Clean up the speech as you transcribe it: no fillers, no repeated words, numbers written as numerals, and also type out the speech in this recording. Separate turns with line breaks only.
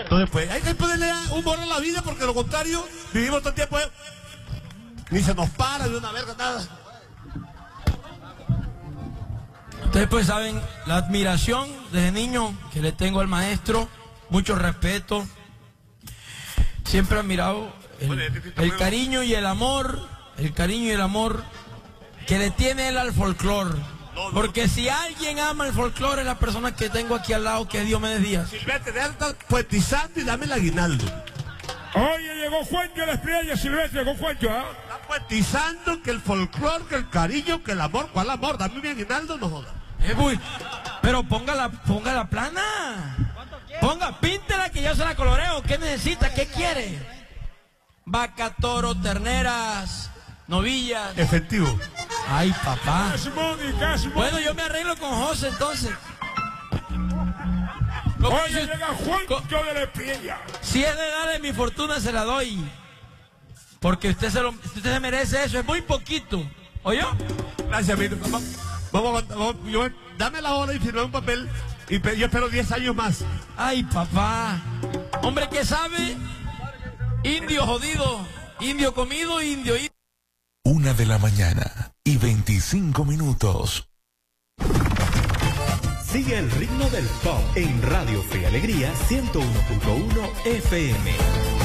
Entonces, pues, hay que ponerle humor a la vida, porque de lo contrario, vivimos todo el tiempo, ni se nos para de una verga, nada.
Ustedes pues saben la admiración desde niño que le tengo al maestro, mucho respeto. Siempre he admirado el cariño y el amor, que le tiene él al folclore. Porque si alguien ama el folclore es la persona que tengo aquí al lado, que es Diomedes Díaz.
Silvestre, deja de estar poetizando y dame el aguinaldo.
Oye, llegó Juancho la estrella, Silvestre, llegó Juancho, ¿ah?
Está poetizando que el folclore, que el cariño, que el amor. ¿Cuál amor? Dame mi aguinaldo, no jodas.
Pero ponga la plana. Píntela que yo se la coloreo. ¿Qué necesita? ¿Qué quiere? Vaca, toro, terneras, novillas.
Efectivo.
Ay, papá.
Casi.
Bueno, yo me arreglo con José entonces.
Oye, llega Juancho de la estrella.
Si es de darle mi fortuna, se la doy. Porque usted se merece eso. Es muy poquito. ¿Oyó?
Gracias, Vito. Dame la hora y firmé un papel. Y yo espero 10 años más.
Ay, papá. Hombre que sabe. Indio jodido. Indio comido, indio.
1:25 a.m.
Sigue el ritmo del pop en Radio Fe y Alegría 101.1 FM.